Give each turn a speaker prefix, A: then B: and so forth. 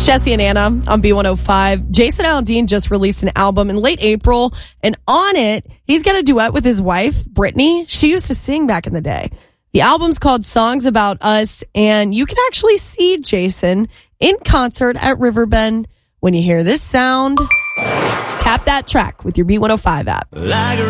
A: It's Jesse and Anna on B105. Jason Aldean just released an album in late April, and on it, he's got a duet with his wife, Brittany. She used to sing back in the day. The album's called Songs About Us, and you can actually see Jason in concert at Riverbend. When you hear this sound, tap that track with your B105 app.